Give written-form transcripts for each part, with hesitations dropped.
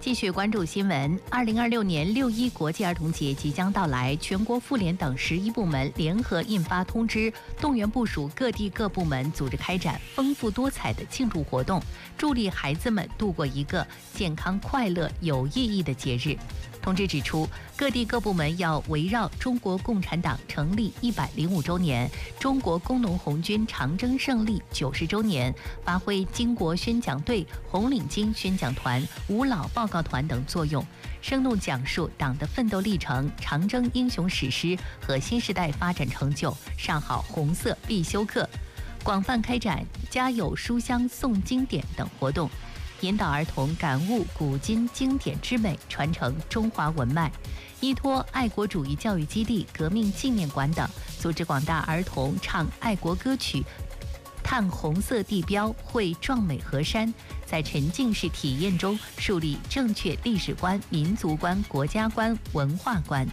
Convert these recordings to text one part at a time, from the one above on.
继续关注新闻。2026年6·1国际儿童节即将到来，全国妇联等11部门联合印发通知，动员部署各地各部门组织开展丰富多彩的庆祝活动，助力孩子们度过一个健康、快乐、有意义的节日。通知指出，各地各部门要围绕中国共产党成立105周年、中国工农红军长征胜利90周年，发挥巾帼宣讲队、红领巾宣讲团、五老报告团等作用，生动讲述党的奋斗历程、长征英雄史诗和新时代发展成就，上好红色必修课，广泛开展家有书香诵经典等活动，引导儿童感悟古今经典之美，传承中华文脉。依托爱国主义教育基地、革命纪念馆等，组织广大儿童唱爱国歌曲，探红色地标，绘壮美河山，在沉浸式体验中树立正确历史观、民族观、国家观、文化观。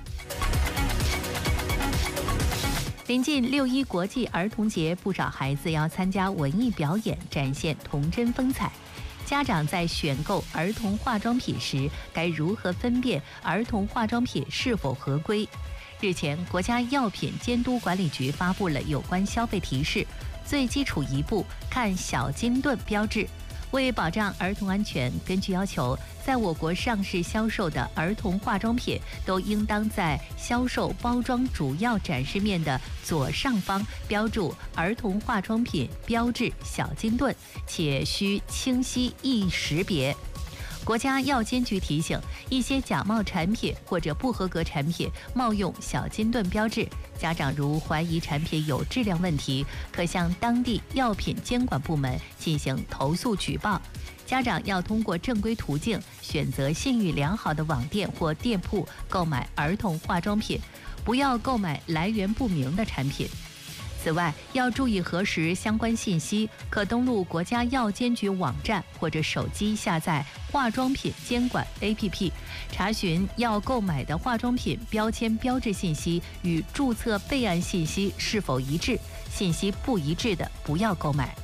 临近6·1国际儿童节，不少孩子要参加文艺表演，展现童真风采。家长在选购儿童化妆品时，该如何分辨儿童化妆品是否合规？日前，国家药品监督管理局发布了有关消费提示，最基础一步看小金盾标志。为保障儿童安全，根据要求，在我国上市销售的儿童化妆品都应当在销售包装主要展示面的左上方标注儿童化妆品标志小金盾，且需清晰易识别。国家药监局提醒，一些假冒产品或者不合格产品冒用小金盾标志，家长如怀疑产品有质量问题，可向当地药品监管部门进行投诉举报。家长要通过正规途径选择信誉良好的网店或店铺购买儿童化妆品，不要购买来源不明的产品。此外，要注意核实相关信息，可登录国家药监局网站或者手机下载化妆品监管 APP， 查询要购买的化妆品标签标志信息与注册备案信息是否一致，信息不一致的不要购买。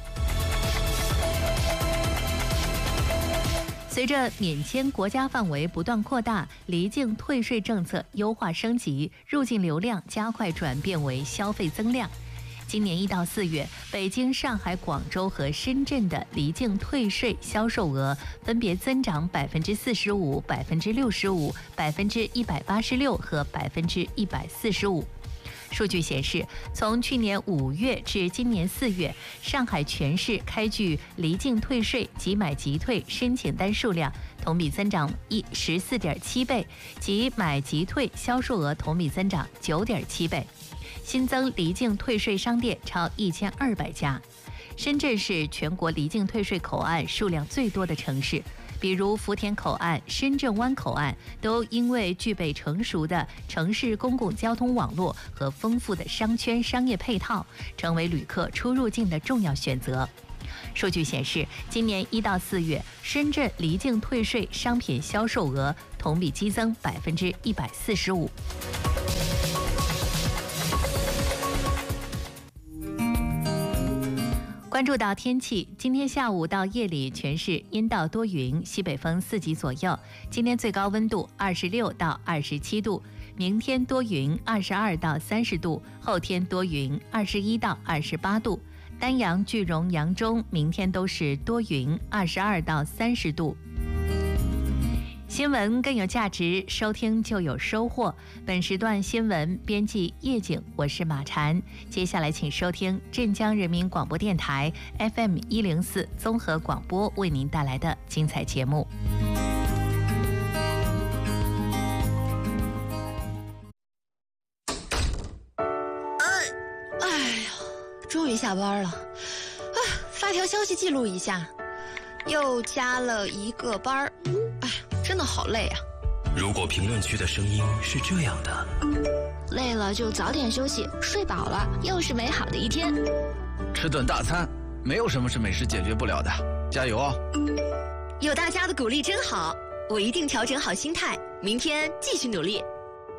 随着免签国家范围不断扩大，离境退税政策优化升级，入境流量加快转变为消费增量。今年1到4月，北京、上海、广州和深圳的离境退税销售额分别增长45%、65%、186%和145%。数据显示，从去年5月至今年4月，上海全市开具离境退税即买即退申请单数量同比增长14.7倍，即买即退销售额同比增长9.7倍。新增离境退税商店超1200家。深圳是全国离境退税口岸数量最多的城市，比如福田口岸、深圳湾口岸都因为具备成熟的城市公共交通网络和丰富的商圈商业配套，成为旅客出入境的重要选择。数据显示，今年1到4月，深圳离境退税商品销售额同比激增145%。关注到天气，今天下午到夜里全市阴到多云，西北风4级左右。今天最高温度26到27度，明天多云22到30度，后天多云21到28度。丹阳、句容、扬中明天都是多云22到30度。新闻更有价值，收听就有收获。本时段新闻编辑叶景，我是马婵。接下来请收听镇江人民广播电台 FM104综合广播为您带来的精彩节目。 哎呀，终于下班了。发条消息记录一下，又加了1个班。真的好累啊！ 如果评论区的声音是这样的， 累了就早点休息，睡饱了又是美好的一天。 吃顿大餐，没有什么是美食解决不了的，加油哦！ 有大家的鼓励真好，我一定调整好心态，明天继续努力。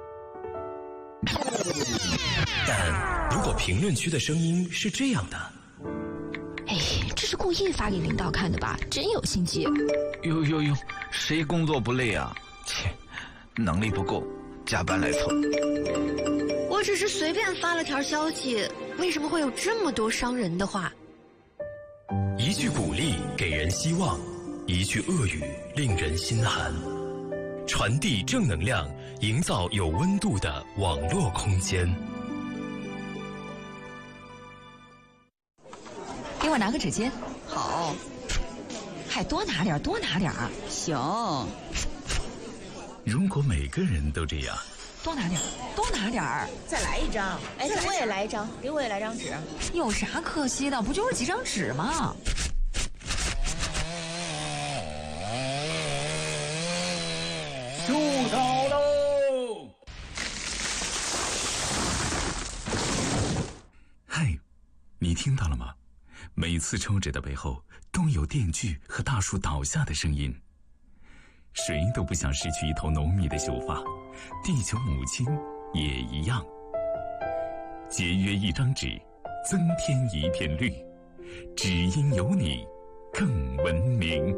但如果评论区的声音是这样的， 哎，这是故意发给领导看的吧？真有心机。 哟， 谁工作不累啊？切，能力不够，加班来凑。 我只是随便发了条消息，为什么会有这么多伤人的话？ 一句鼓励给人希望，一句恶语令人心寒。传递正能量，营造有温度的网络空间。 给我拿个纸巾。 好， 还多拿点，多拿点。 行。 如果每个人都这样， 多拿点，多拿点。 再来一张。哎，给我也来一张，给我也来张纸。 有啥可惜的？不就是几张纸吗？ 树倒喽！ 嗨，你听到了吗？每次抽纸的背后都有电锯和大树倒下的声音。谁都不想失去一头浓密的秀发，地球母亲也一样。节约一张纸，增添一片绿，只因有你更文明。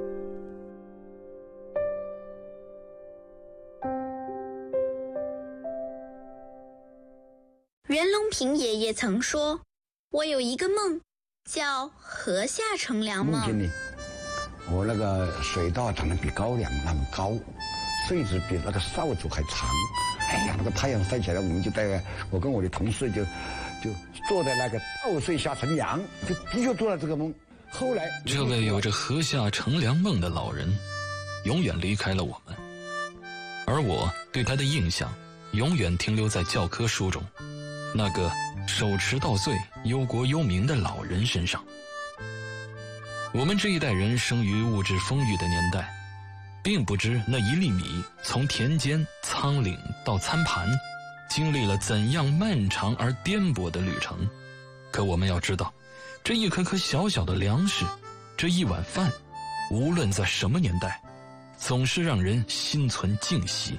袁隆平爷爷曾说：“我有一个梦，叫河下乘凉梦。” 梦见你，我那个水稻长得比高粱那么高，穗子比那个扫帚还长。哎呀，那个太阳晒起来，我们就我跟我的同事就坐在那个稻穗下乘凉，就的确做了这个梦。后来， 这位有着河下乘凉梦的老人，永远离开了我们，而我对他的印象，永远停留在教科书中。那个手持稻穗、忧国忧民的老人身上。我们这一代人生于物质丰裕的年代，并不知那一粒米从田间、仓廪到餐盘，经历了怎样漫长而颠簸的旅程。可我们要知道，这一颗颗小小的粮食，这一碗饭，无论在什么年代，总是让人心存敬惜。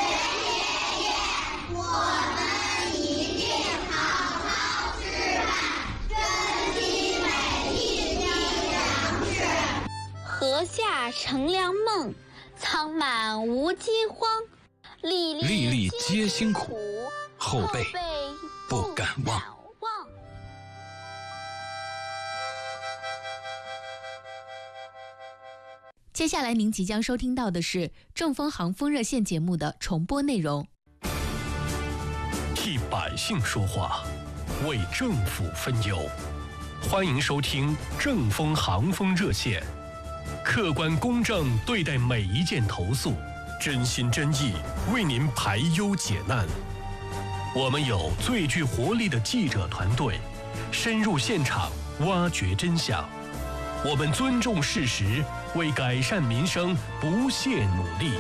河下乘凉梦，仓满无饥荒，粒粒皆辛苦，后辈不敢忘。 接下来您即将收听到的是正风航风热线节目的重播内容。 替百姓说话，为政府分忧，欢迎收听正风航风热线。客观公正对待每一件投诉，真心真意为您排忧解难。我们有最具活力的记者团队，深入现场挖掘真相。我们尊重事实，为改善民生不懈努力。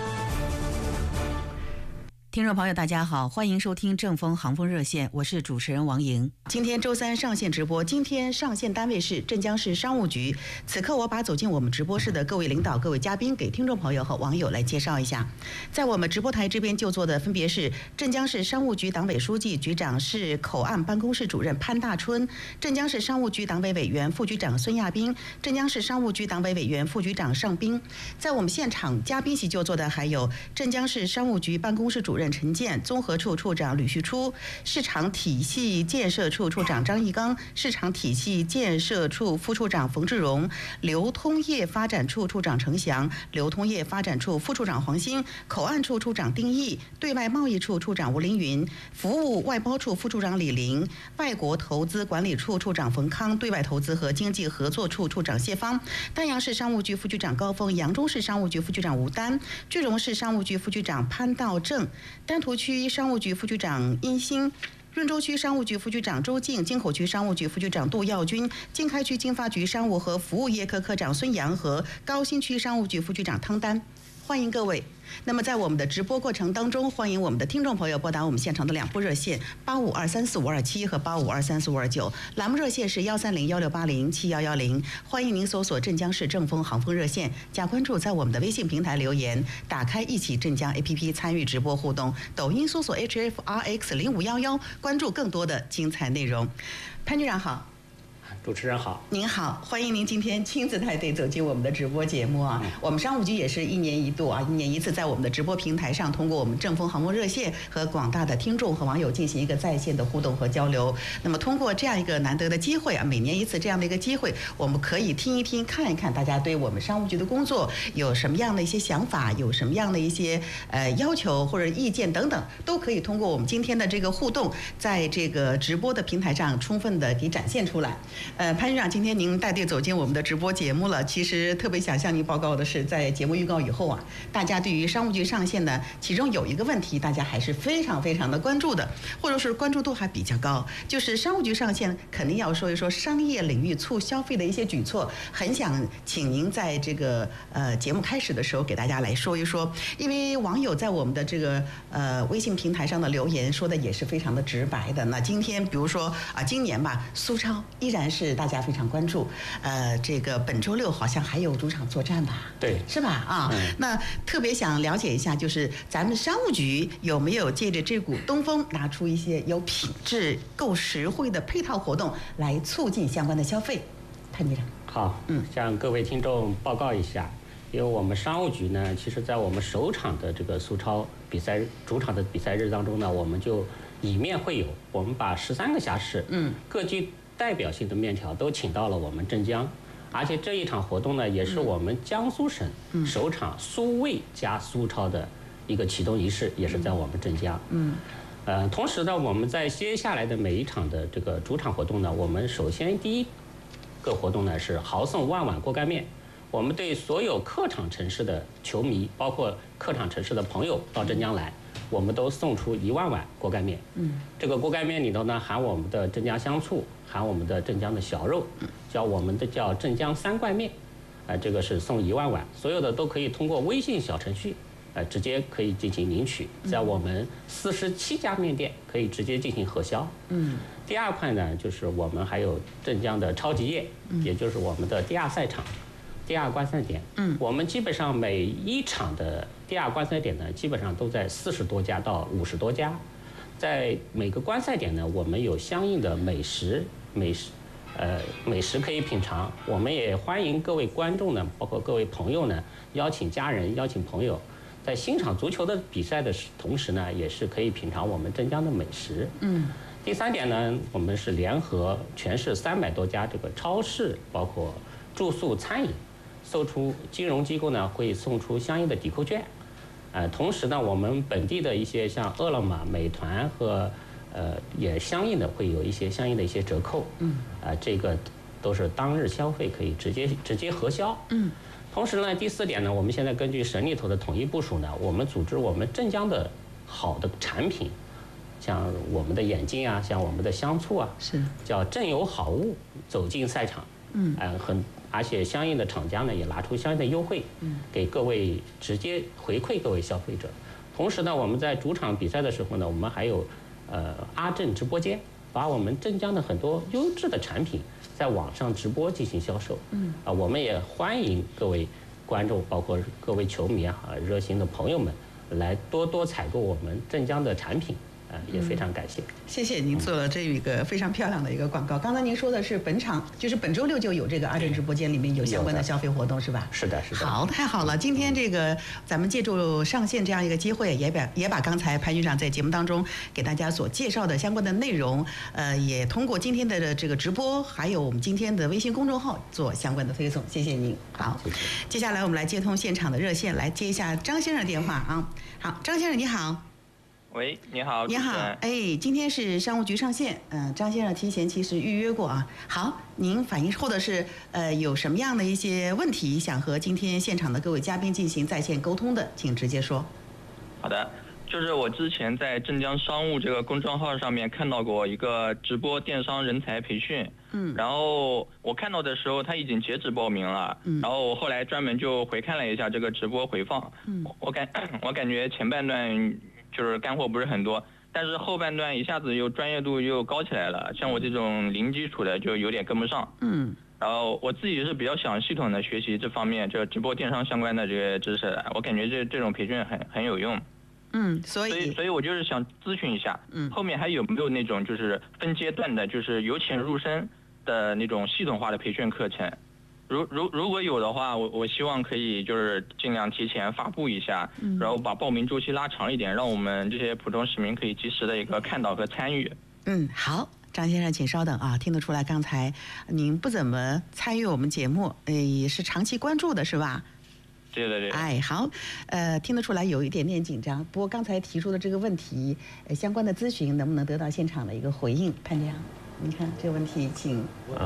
听众朋友大家好，欢迎收听正风航风热线，我是主持人王莹。今天周三上线直播，今天上线单位是镇江市商务局。此刻我把走进我们直播室的各位领导、各位嘉宾给听众朋友和网友来介绍一下。在我们直播台这边就座的分别是镇江市商务局党委书记、局长、市口岸办公室主任潘大春，镇江市商务局党委委员、副局长孙亚斌，镇江市商务局党委委员、副局长尚斌。在我们现场嘉宾席就座的还有镇江市商务局办公室主任陈建，综合处处长吕旭初，市场体系建设处处长张义刚，市场体系建设处副处长冯志荣，流通业发展处处长程翔，流通业发展处副处长黄兴，口岸处处长丁毅，对外贸易处处长吴凌云，服务外包处副处长李玲，外国投资管理处处长冯康，对外投资和经济合作处处长谢芳，丹阳市商务局副局长高峰，扬州市商务局副局长吴丹，句容市商务局副局长潘道正，丹徒区商务局副局长殷兴，润州区商务局副局长周静，京口区商务局副局长杜耀军，经开区经发局商务和服务业科科长孙阳和高新区商务局副局长汤丹。欢迎各位。那么在我们的直播过程当中，欢迎我们的听众朋友拨打我们现场的两部热线85234527和85234529，栏目热线是13016807110。欢迎您搜索镇江市正风航风热线，加关注，在我们的微信平台留言，打开一起镇江 APP 参与直播互动，抖音搜索 HFRX0511，关注更多的精彩内容。潘局长好。 主持人好， 您好，欢迎您今天亲自带队走进我们的直播节目啊！我们商务局也是1年1度啊，1年1次在我们的直播平台上，通过我们正风航空热线和广大的听众和网友进行一个在线的互动和交流。那么通过这样一个难得的机会啊，每年1次这样的一个机会，我们可以听一听、看一看大家对我们商务局的工作有什么样的一些想法，有什么样的一些要求或者意见等等，都可以通过我们今天的这个互动，在这个直播的平台上充分的给展现出来。潘局长，今天您带队走进我们的直播节目了。其实特别想向您报告的是，在节目预告以后啊，大家对于商务局上线呢，其中有一个问题，大家还是非常非常的关注的，或者是关注度还比较高，就是商务局上线肯定要说一说商业领域促消费的一些举措。很想请您在这个节目开始的时候给大家来说一说，因为网友在我们的这个微信平台上的留言说的也是非常的直白的。那今天比如说今年吧，苏超依然是大家非常关注，这个本周6好像还有主场作战吧？ 对， 是吧？啊，那特别想了解一下，就是咱们商务局有没有借着这股东风，拿出一些有品质、够实惠的配套活动来促进相关的消费？潘局长。 好，向各位听众报告一下，因为我们商务局呢，其实在我们首场的这个苏超比赛主场的比赛日当中呢，我们就以面会友，我们把13个辖市，各具代表性的面条都请到了我们镇江，而且这一场活动呢，也是我们江苏省首场苏味加苏超的一个启动仪式，也是在我们镇江。同时呢，我们在接下来的每一场的这个主场活动呢，我们首先第一个活动呢是豪送万碗锅盖面。我们对所有客场城市的球迷，包括客场城市的朋友到镇江来，我们都送出1万碗锅盖面。这个锅盖面里头呢，含我们的镇江香醋，含我们的镇江的小肉，我们的叫镇江3怪面，这个是送1万碗，所有的都可以通过微信小程序，直接可以进行领取，在我们47家面店可以直接进行核销。第二块呢，就是我们还有镇江的超级夜，也就是我们的第2赛场。第2观赛点，我们基本上每一场的第2观赛点呢，基本上都在40多家到50多家，在每个观赛点呢，我们有相应的美食可以品尝。我们也欢迎各位观众呢，包括各位朋友呢，邀请家人、邀请朋友，在欣赏足球的比赛的同时呢，也是可以品尝我们镇江的美食。第3点呢，我们是联合全市300多家这个超市，包括住宿、餐饮。送出金融机构呢会送出相应的抵扣券，同时呢，我们本地的一些像饿了么、美团和也相应的会有一些相应的一些折扣，这个都是当日消费可以直接核销。同时呢，第4点呢，我们现在根据省里头的统一部署呢，我们组织我们镇江的好的产品，像我们的眼镜啊，像我们的香醋啊， 是叫镇有好物走进赛场，而且相应的厂家呢也拿出相应的优惠，给各位直接回馈各位消费者。同时呢，我们在主场比赛的时候呢，我们还有阿镇直播间，把我们镇江的很多优质的产品在网上直播进行销售。我们也欢迎各位观众，包括各位球迷啊，热心的朋友们来多多采购我们镇江的产品。也非常感谢。 谢谢您做了这一个非常漂亮的一个广告。刚才您说的是本场，就是本周6就有这个阿镇直播间里面有相关的消费活动，是吧？ 是的，是的。 好，太好了！今天这个咱们借助上线这样一个机会，也把刚才潘局长在节目当中给大家所介绍的相关的内容，也通过今天的这个直播，还有我们今天的微信公众号做相关的推送。谢谢您。好，接下来我们来接通现场的热线，来接一下张先生的电话啊。好，张先生你好。 喂，你好， 你好，今天是商务局上线，张先生提前其实预约过啊。好，您反映或者是有什么样的一些问题想和今天现场的各位嘉宾进行在线沟通的，请直接说。 好的，就是我之前在镇江商务这个公众号上面看到过一个直播电商人才培训，然后我看到的时候他已经截止报名了，然后我后来专门就回看了一下这个直播回放，我感觉前半段就是干货不是很多，但是后半段一下子又专业度又高起来了，像我这种零基础的就有点跟不上。然后我自己是比较想系统的学习这方面这直播电商相关的这个知识的，我感觉这种培训很有用。所以我就是想咨询一下，后面还有没有那种就是分阶段的，就是由浅入深的那种系统化的培训课程。如果有的话，我希望可以就是尽量提前发布一下，然后把报名周期拉长一点，让我们这些普通市民可以及时的一个看到和参与。 好，张先生，请稍等啊，听得出来刚才您不怎么参与我们节目，也是长期关注的是吧？ 对。 好，听得出来有一点点紧张。不过刚才提出的这个问题，相关的咨询能不能得到现场的一个回应？潘江，你看这个问题，请。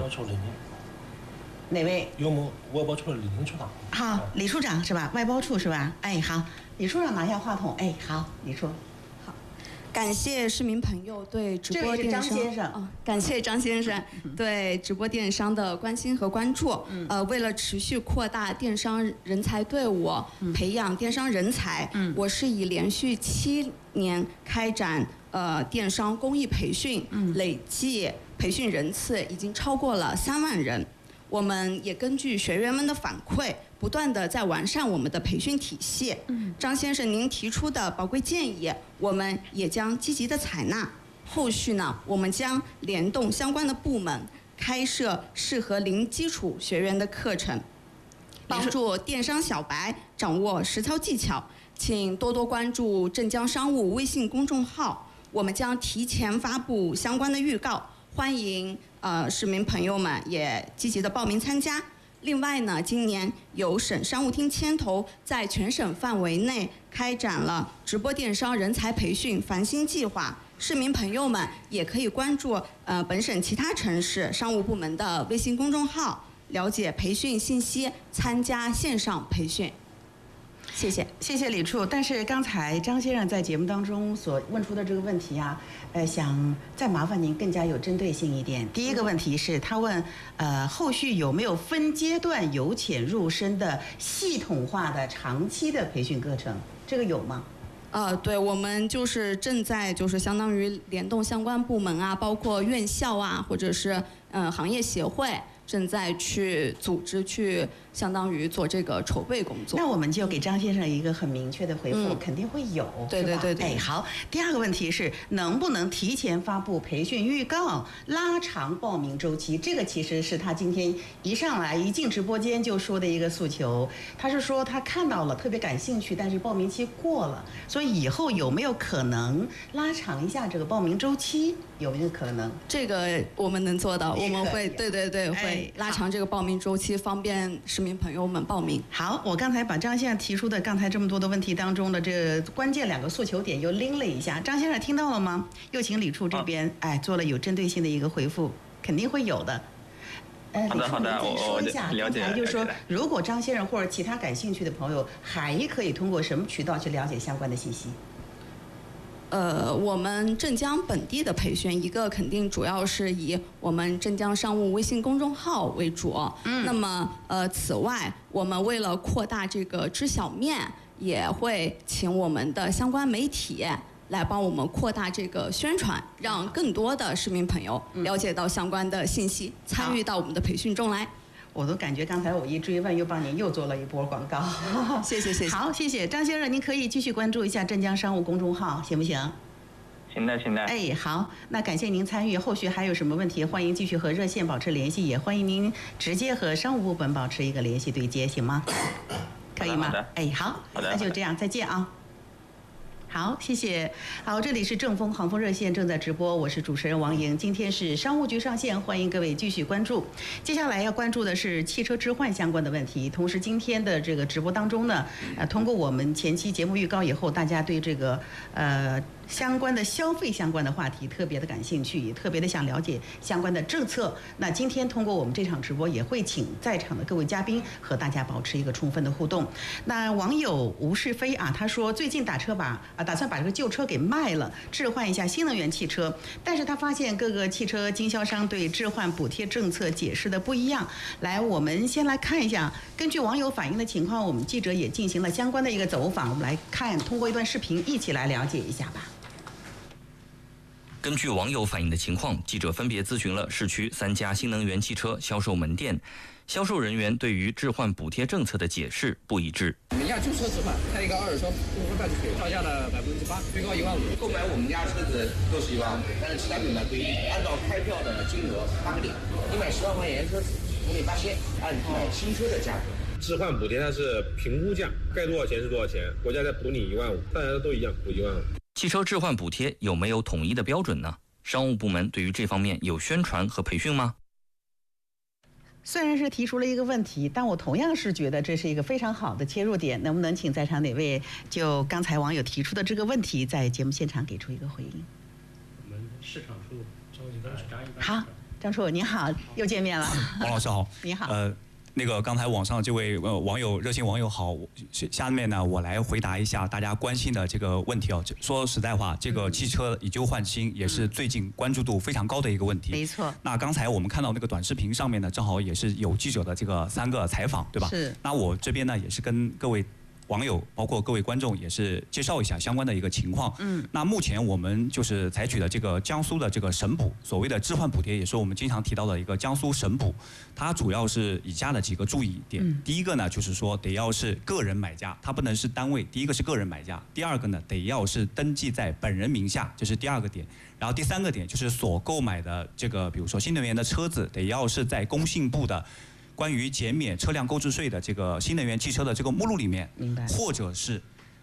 哪位？ 有我外包处的李处长。 好，李处长是吧？外包处是吧？好，李处长拿下话筒。好，李处。 好，感谢市民朋友对直播电商。 这位是张先生。 感谢张先生对直播电商的关心和关注。为了持续扩大电商人才队伍，培养电商人才，我是以连续7年开展电商公益培训，累计培训人次已经超过了3万人。我们也根据学员们的反馈，不断的在完善我们的培训体系。张先生您提出的宝贵建议，我们也将积极的采纳。后续呢，我们将联动相关的部门，开设适合零基础学员的课程，帮助电商小白掌握实操技巧。请多多关注镇江商务微信公众号，我们将提前发布相关的预告，欢迎市民朋友们也积极的报名参加。另外呢，今年由省商务厅牵头，在全省范围内开展了直播电商人才培训繁星计划，市民朋友们也可以关注本省其他城市商务部门的微信公众号，了解培训信息，参加线上培训。谢谢李处。但是刚才张先生在节目当中所问出的这个问题啊，想再麻烦您更加有针对性一点。第一个问题是他问，后续有没有分阶段由浅入深的系统化的长期的培训课程？这个有吗？ 对，我们就是正在相当于联动相关部门啊，包括院校啊，或者是行业协会，正在去组织去相当于做这个筹备工作。 那我们就给张先生一个很明确的回复，肯定会有， 对。 好，第二个问题是能不能提前发布培训预告，拉长报名周期？这个其实是他今天一上来一进直播间就说的一个诉求。他是说他看到了，特别感兴趣，但是报名期过了，所以以后有没有可能拉长一下这个报名周期？有没有可能？ 这个我们能做到，我们会会拉长这个报名周期，方便市民朋友们报名。 好，我刚才把张先生提出的刚才这么多的问题当中的这关键2个诉求点又拎了一下，张先生听到了吗？又请李处这边做了有针对性的一个回复，肯定会有的。 好的， 我说一下， 了解。 刚才就是说，如果张先生或者其他感兴趣的朋友，还可以通过什么渠道去了解相关的信息？ 我们镇江本地的培训，一个肯定主要是以我们镇江商务微信公众号为主。那么此外，我们为了扩大这个知晓面，也会请我们的相关媒体来帮我们扩大这个宣传，让更多的市民朋友了解到相关的信息，参与到我们的培训中来。 我都感觉刚才我一追问，又帮您又做了一波广告。 谢谢。 好，谢谢张先生，您可以继续关注一下镇江商务公众号，行不行？ 行的。 好，那感谢您参与，后续还有什么问题，欢迎继续和热线保持联系，也欢迎您直接和商务部门保持一个联系对接，行吗？可以吗？好，那就这样，再见啊。好，谢谢。好，这里是正风航风热线正在直播，我是主持人王莹。今天是商务局上线，欢迎各位继续关注。接下来要关注的是汽车置换相关的问题。同时，今天的这个直播当中呢，通过我们前期节目预告以后，大家对这个相关的消费相关的话题特别的感兴趣，也特别的想了解相关的政策。那今天通过我们这场直播，也会请在场的各位嘉宾和大家保持一个充分的互动。那网友吴世飞啊，他说最近打算把这个旧车给卖了，置换一下新能源汽车，但是他发现各个汽车经销商对置换补贴政策解释的不一样。来，我们先来看一下，根据网友反映的情况，我们记者也进行了相关的一个走访，我们来看，通过一段视频一起来了解一下吧。 根据网友反映的情况，记者分别咨询了市区3家新能源汽车销售门店，销售人员对于置换补贴政策的解释不一致。 我们家就车置换，开一个二手车5分半就可以，票价的8%，最高1万5。购买我们家车子都是1万5，但是其他品牌不一定，按照开票的金额8个点，你买10万块钱车子，我给8000，按买新车的价格。 置换补贴它是评估价，该多少钱是多少钱，国家再补你1万5，大家都一样补1万5。 汽车置换补贴有没有统一的标准呢？商务部门对于这方面有宣传和培训吗？ 虽然是提出了一个问题，但我同样是觉得这是一个非常好的切入点。能不能请在场哪位就刚才网友提出的这个问题，在节目现场给出一个回应？ 我们市场处张一般。 好，张处您好，又见面了。 王老师好。 你好。 那个刚才网上这位网友热心网友好，下面呢我来回答一下大家关心的这个问题哦。说实在话，这个汽车以旧换新也是最近关注度非常高的一个问题。 没错。 那刚才我们看到那个短视频上面呢，正好也是有记者的这个3个采访，对吧？ 是。 那我这边呢也是跟各位网友包括各位观众也是介绍一下相关的一个情况。那目前我们就是采取的这个江苏的这个省补，所谓的置换补贴，也是我们经常提到的一个江苏省补。它主要是以下的几个注意点。第一个呢，就是说得要是个人买家，它不能是单位。第一个是个人买家，第二个呢得要是登记在本人名下，这是第2个点。然后第3个点就是所购买的这个，比如说新能源的车子，得要是在工信部的关于减免车辆购置税的这个新能源汽车的这个目录里面，或者是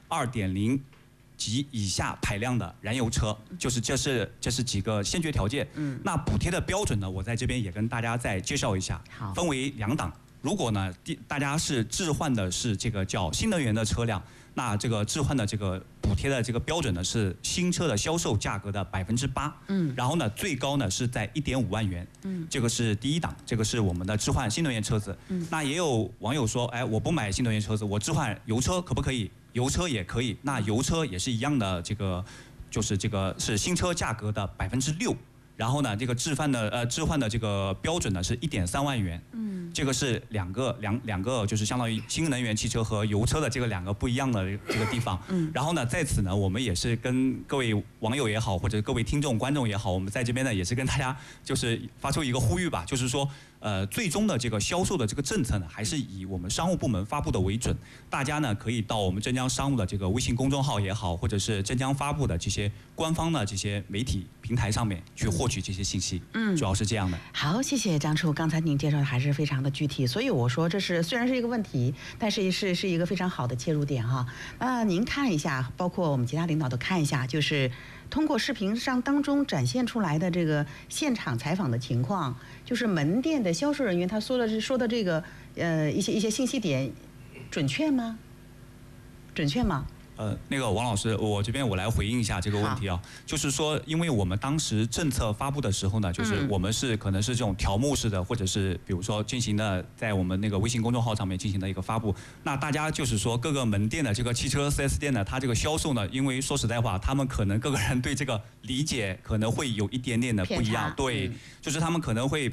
2.0及以下排量的燃油车，就是这是几个先决条件。那补贴的标准呢，我在这边也跟大家再介绍一下，分为2档。如果呢大家是置换的是这个叫新能源的车辆，那这个置换的这个补贴的这个标准呢是新车的销售价格的8%。然后呢最高呢是在1.5万元。这个是第1档，这个是我们的置换新能源车子。那也有网友说，哎，我不买新能源车子，我置换油车可不可以？油车也可以。那油车也是一样的，这个就是这个是新车价格的6%。然后呢，这个置换的这个标准呢是1.3万元。这个是两个就是相当于新能源汽车和油车的这个2个不一样的这个地方。然后呢，在此呢，我们也是跟各位网友也好，或者各位听众观众也好，我们在这边呢也是跟大家就是发出一个呼吁吧，就是说，最终的这个销售的这个政策呢，还是以我们商务部门发布的为准。大家呢可以到我们镇江商务的这个微信公众号也好，或者是镇江发布的这些官方的这些媒体平台上面去获取这些信息。主要是这样的。 好，谢谢张处，刚才您介绍的还是非常的具体，所以我说这是虽然是一个问题，但是是一个非常好的切入点哈。您看一下，包括我们其他领导都看一下，就是通过视频上当中展现出来的这个现场采访的情况，就是门店的销售人员他说的这个一些信息点准确吗？准确吗？ 那个王老师，我这边我来回应一下这个问题啊，就是说，因为我们当时政策发布的时候呢，就是我们是可能是这种条目式的，或者是比如说进行的在我们那个微信公众号上面进行的一个发布。那大家就是说各个门店的这个汽车 4S 店呢，它这个销售呢，因为说实在话，他们可能各个人对这个理解可能会有一点点的不一样，对，就是他们可能会。